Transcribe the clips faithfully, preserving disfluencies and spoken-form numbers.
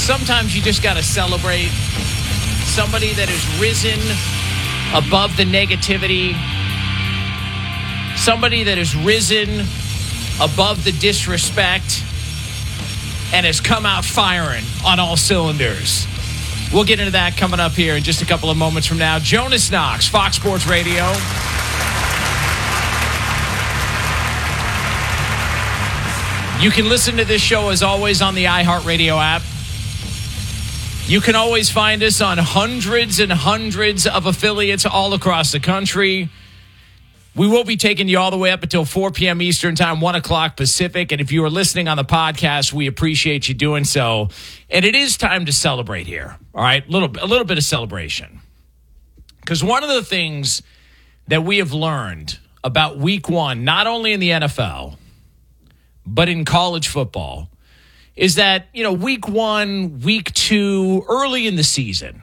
sometimes you just got to celebrate somebody that has risen above the negativity, somebody that has risen above the disrespect and has come out firing on all cylinders. We'll get into that coming up here in just a couple of moments from now. Jonas Knox, Fox Sports Radio. You can listen to this show, as always, on the iHeartRadio app. You can always find us on hundreds and hundreds of affiliates all across the country. We will be taking you all the way up until four p.m. Eastern time, one o'clock Pacific. And if you are listening on the podcast, we appreciate you doing so. And it is time to celebrate here, all right? A little, a little bit of celebration. Because one of the things that we have learned about week one, not only in the N F L, but in college football, is that, you know, week one, week two, early in the season,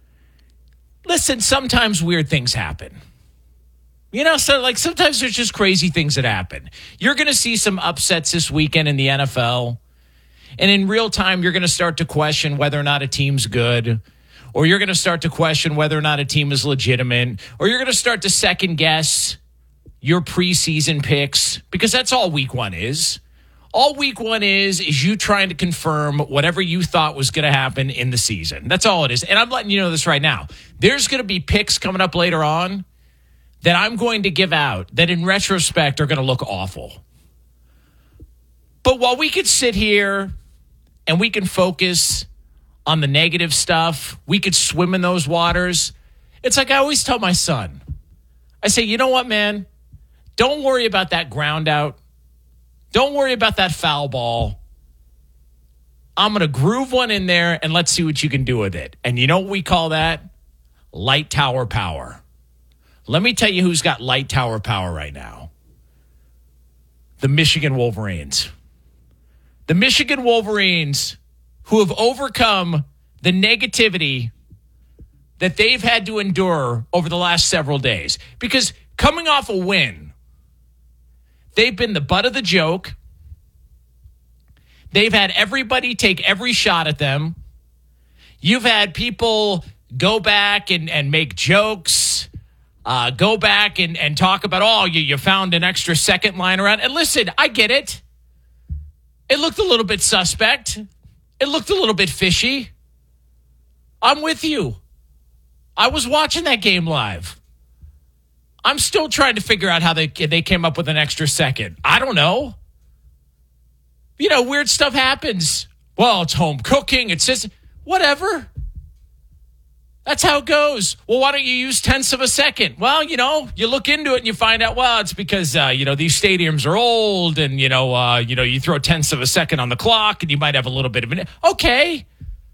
listen, sometimes weird things happen. You know, so like sometimes there's just crazy things that happen. You're going to see some upsets this weekend in the N F L. And in real time, you're going to start to question whether or not a team's good, or you're going to start to question whether or not a team is legitimate, or you're going to start to second guess your preseason picks, because that's all week one is. All week one is, is you trying to confirm whatever you thought was going to happen in the season. That's all it is. And I'm letting you know this right now. There's going to be picks coming up later on that I'm going to give out that in retrospect are going to look awful. But while we could sit here and we can focus on the negative stuff, we could swim in those waters. It's like I always tell my son. I say, you know what, man? Don't worry about that ground out. Don't worry about that foul ball. I'm going to groove one in there, and let's see what you can do with it. And you know what we call that? Light tower power. Let me tell you who's got light tower power right now. The Michigan Wolverines. The Michigan Wolverines, who have overcome the negativity that they've had to endure over the last several days. Because coming off a win, they've been the butt of the joke. They've had everybody take every shot at them. You've had people go back and, and make jokes, uh, go back and, and talk about, oh, you, you found an extra second line around. And listen, I get it. It looked a little bit suspect. It looked a little bit fishy. I'm with you. I was watching that game live. I'm still trying to figure out how they they came up with an extra second. I don't know. You know, weird stuff happens. Well, it's home cooking. It's just, whatever. That's how it goes. Well, why don't you use tenths of a second? Well, you know, you look into it and you find out, well, it's because, uh, you know, these stadiums are old and, you know, uh, you know, you throw tenths of a second on the clock and you might have a little bit of an... Okay.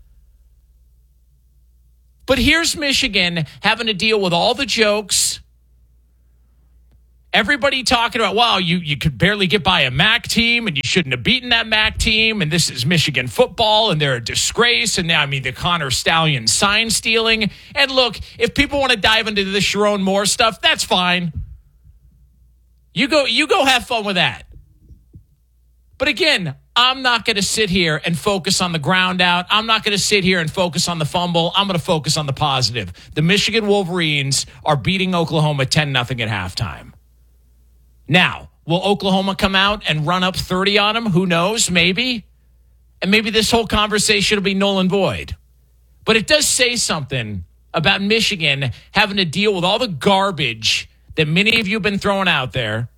But here's Michigan having to deal with all the jokes. Everybody talking about, wow, you, you could barely get by a M A C team and you shouldn't have beaten that M A C team. And this is Michigan football and they're a disgrace. And now, I mean, the Connor Stallion sign stealing. And look, if people want to dive into the Sharon Moore stuff, that's fine. You go, you go have fun with that. But again, I'm not going to sit here and focus on the ground out. I'm not going to sit here and focus on the fumble. I'm going to focus on the positive. The Michigan Wolverines are beating Oklahoma ten nothing at halftime. Now, will Oklahoma come out and run up thirty on them? Who knows? Maybe. And maybe this whole conversation will be null and void. But it does say something about Michigan having to deal with all the garbage that many of you have been throwing out there.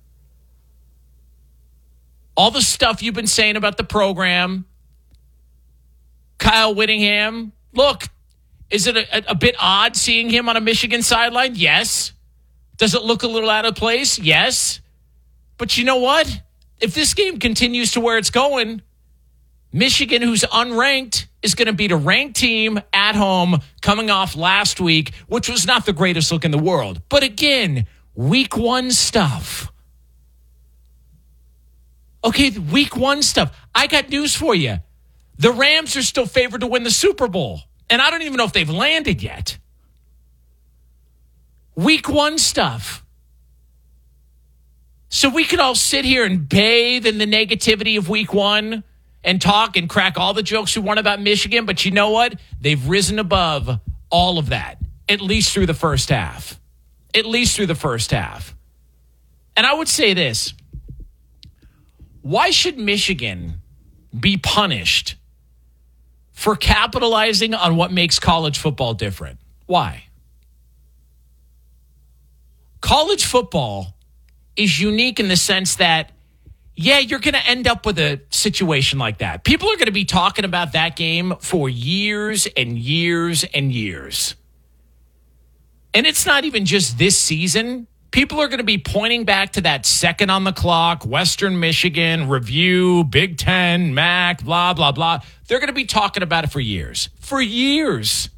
All the stuff you've been saying about the program. Kyle Whittingham. Look, is it a, a bit odd seeing him on a Michigan sideline? Yes. Does it look a little out of place? Yes. But you know what? If this game continues to where it's going, Michigan, who's unranked, is going to beat a ranked team at home coming off last week, which was not the greatest look in the world. But again, week one stuff. Okay, week one stuff. I got news for you. The Rams are still favored to win the Super Bowl. And I don't even know if they've landed yet. Week one stuff. So we could all sit here and bathe in the negativity of week one and talk and crack all the jokes we want about Michigan, but you know what? They've risen above all of that, at least through the first half. At least through the first half. And I would say this. Why should Michigan be punished for capitalizing on what makes college football different? Why? College football is unique in the sense that, yeah, you're going to end up with a situation like that. People are going to be talking about that game for years and years and years. And it's not even just this season. People are going to be pointing back to that second on the clock, Western Michigan, review, Big Ten, M A C, blah, blah, blah. They're going to be talking about it for years. For years.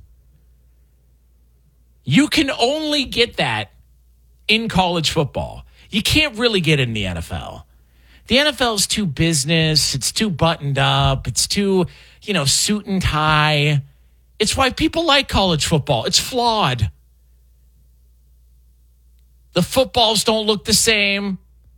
You can only get that in college football. You can't really get it in the N F L. The N F L is too business. It's too buttoned up. It's too, you know, suit and tie. It's why people like college football. It's flawed. The footballs don't look the same.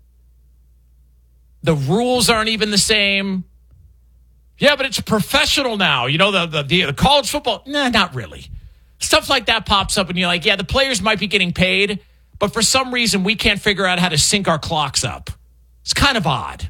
The rules aren't even the same. Yeah, but it's professional now. You know, the, the, the college football. Nah, not really. Stuff like that pops up and you're like, yeah, the players might be getting paid, but for some reason we can't figure out how to sync our clocks up. It's kind of odd.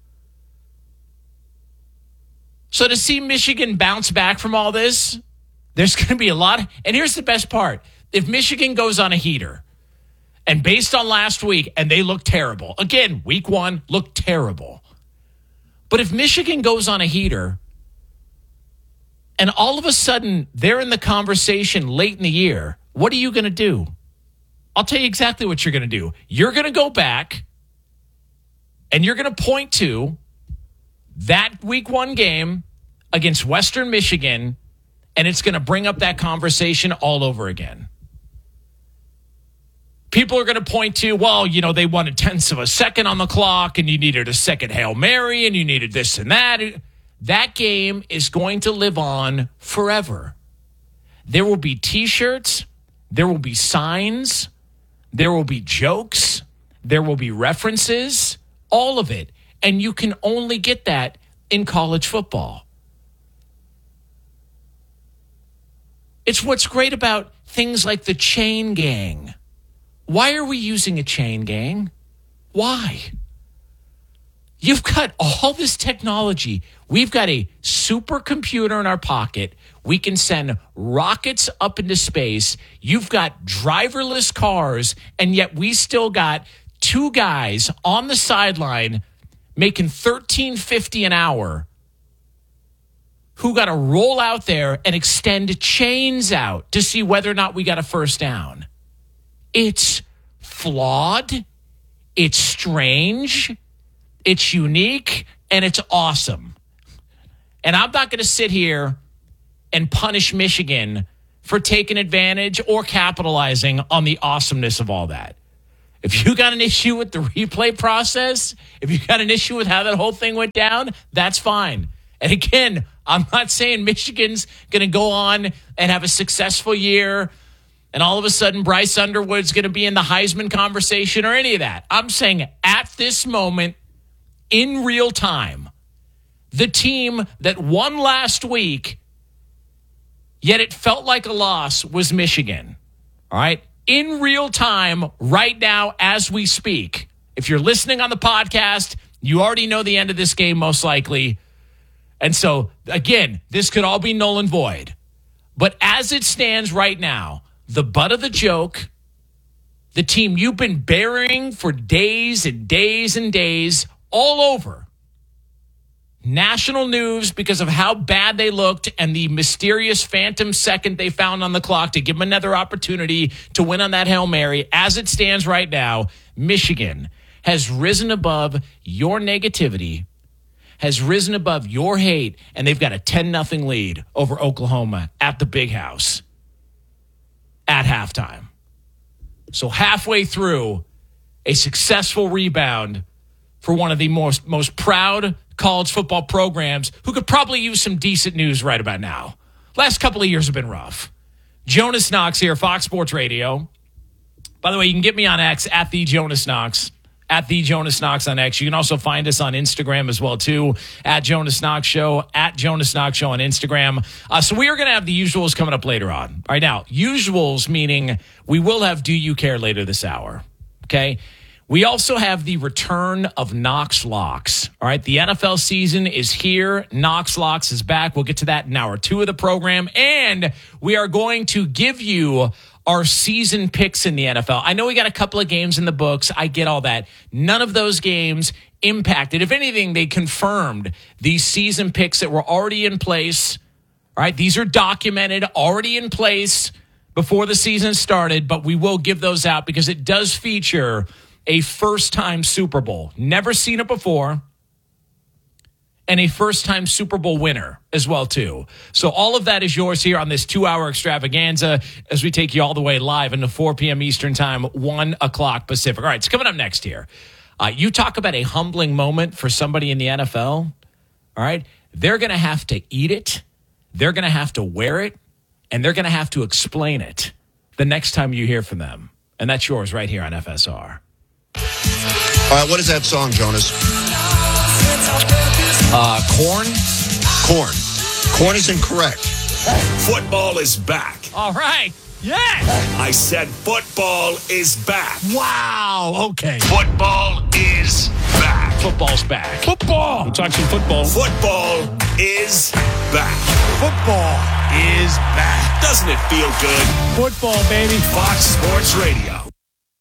So to see Michigan bounce back from all this, there's going to be a lot. And here's the best part. If Michigan goes on a heater, and based on last week, and they look terrible. Again, week one looked terrible. But if Michigan goes on a heater, and all of a sudden they're in the conversation late in the year, what are you going to do? I'll tell you exactly what you're going to do. You're going to go back, and you're going to point to that week one game against Western Michigan, and it's going to bring up that conversation all over again. People are going to point to, well, you know, they wanted tenths of a second on the clock and you needed a second Hail Mary and you needed this and that. That game is going to live on forever. There will be T-shirts. There will be signs. There will be jokes. There will be references. All of it. And you can only get that in college football. It's what's great about things like the chain gang. Why are we using a chain gang? Why? You've got all this technology. We've got a supercomputer in our pocket. We can send rockets up into space. You've got driverless cars, and yet we still got two guys on the sideline making thirteen fifty an hour who got to roll out there and extend chains out to see whether or not we got a first down. It's flawed, it's strange, it's unique, and it's awesome. And I'm not going to sit here and punish Michigan for taking advantage or capitalizing on the awesomeness of all that. If you got an issue with the replay process, if you got an issue with how that whole thing went down, that's fine. And again, I'm not saying Michigan's going to go on and have a successful year and all of a sudden Bryce Underwood's going to be in the Heisman conversation or any of that. I'm saying at this moment, in real time, the team that won last week, yet it felt like a loss, was Michigan. All right? In real time, right now, as we speak. If you're listening on the podcast, you already know the end of this game, most likely. And so, again, this could all be null and void. But as it stands right now, the butt of the joke, the team you've been burying for days and days and days all over, national news because of how bad they looked and the mysterious phantom second they found on the clock to give them another opportunity to win on that Hail Mary. As it stands right now, Michigan has risen above your negativity, has risen above your hate, and they've got a ten nothing lead over Oklahoma at the Big House at halftime. So halfway through, a successful rebound for one of the most, most proud college football programs who could probably use some decent news right about now. Last couple of years have been rough. Jonas Knox here, Fox Sports Radio. By the way, you can get me on X at the Jonas Knox. at the Jonas Knox on X. You can also find us on Instagram as well, too, at Jonas Knox Show, at Jonas Knox Show on Instagram. Uh, so we are going to have the usuals coming up later on. All right, now, usuals meaning we will have Do You Care later this hour, okay? We also have the return of Knox Locks. All right, the N F L season is here. Knox Locks is back. We'll get to that in hour two of the program. And we are going to give you our season picks in the N F L. I know we got a couple of games in the books. I get all that. None of those games impacted. If anything, they confirmed these season picks that were already in place. All right, these are documented, already in place before the season started, but we will give those out because it does feature a first-time Super Bowl. Never seen it before. And a first-time Super Bowl winner as well, too. So all of that is yours here on this two-hour extravaganza as we take you all the way live into four p.m. Eastern Time, one o'clock Pacific. All right, it's coming up next here. Uh, you talk about a humbling moment for somebody in the N F L. All right, they're going to have to eat it. They're going to have to wear it. And they're going to have to explain it the next time you hear from them. And that's yours right here on F S R. All right, what is that song, Jonas? Uh, corn? Corn. Corn is incorrect. Football is back. All right. Yes. I said football is back. Wow. Okay. Football is back. Football's back. Football. We'll talk some football. Football is back. Football is back. Doesn't it feel good? Football, baby. Fox Sports Radio.